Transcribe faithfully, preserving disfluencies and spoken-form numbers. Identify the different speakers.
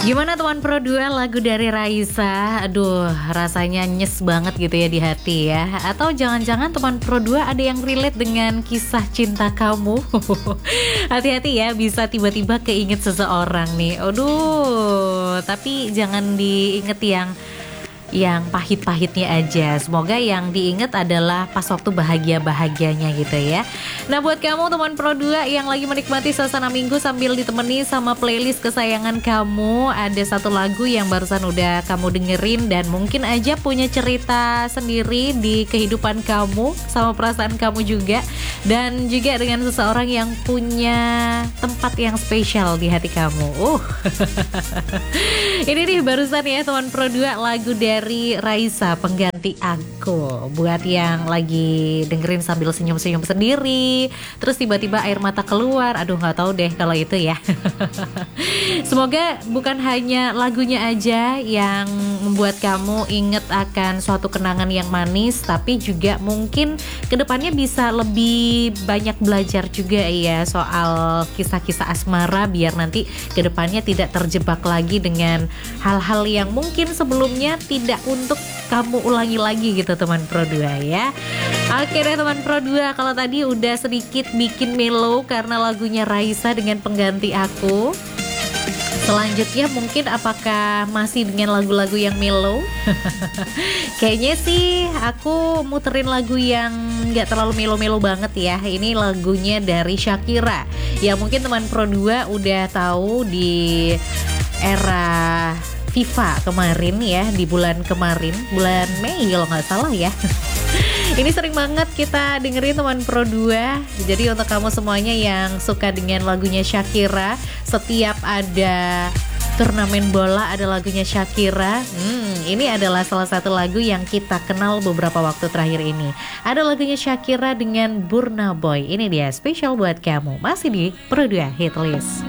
Speaker 1: Gimana teman Pro dua lagu dari Raisa? Aduh, rasanya nyes banget gitu ya di hati ya. Atau jangan-jangan teman Pro dua ada yang relate dengan kisah cinta kamu? Hati-hati ya, bisa tiba-tiba keinget seseorang nih. Aduh, tapi jangan diinget yang yang pahit-pahitnya aja. Semoga yang diinget adalah pas waktu bahagia-bahagianya gitu ya. Nah, buat kamu teman Pro dua yang lagi menikmati suasana minggu sambil ditemani sama playlist kesayangan kamu, ada satu lagu yang barusan udah kamu dengerin dan mungkin aja punya cerita sendiri di kehidupan kamu sama perasaan kamu juga, dan juga dengan seseorang yang punya tempat yang spesial di hati kamu. Uh. Ini nih barusan ya teman Pro dua, lagu dari Raisa, Pengganti Aku. Buat yang lagi dengerin sambil senyum-senyum sendiri, terus tiba-tiba air mata keluar, aduh nggak tahu deh kalau itu ya. Semoga bukan hanya lagunya aja yang membuat kamu inget akan suatu kenangan yang manis, tapi juga mungkin kedepannya bisa lebih banyak belajar juga ya soal kisah-kisah asmara, biar nanti kedepannya tidak terjebak lagi dengan hal-hal yang mungkin sebelumnya tidak untuk kamu ulangi lagi gitu teman Pro dua ya. Oke deh teman Pro dua, kalau tadi udah sedikit bikin mellow karena lagunya Raisa dengan Pengganti Aku, selanjutnya mungkin apakah masih dengan lagu-lagu yang mellow? Kayaknya sih aku muterin lagu yang gak terlalu mellow-mellow banget ya. Ini lagunya dari Shakira, ya mungkin teman Pro dua udah tahu di era FIFA kemarin ya, di bulan kemarin, bulan Mei kalau nggak salah ya. Ini sering banget kita dengerin teman Pro dua. Jadi untuk kamu semuanya yang suka dengan lagunya Shakira, setiap ada turnamen bola ada lagunya Shakira. Hmm, ini adalah salah satu lagu yang kita kenal beberapa waktu terakhir ini. Ada lagunya Shakira dengan Burna Boy. Ini dia spesial buat kamu, masih di Pro dua Hit List.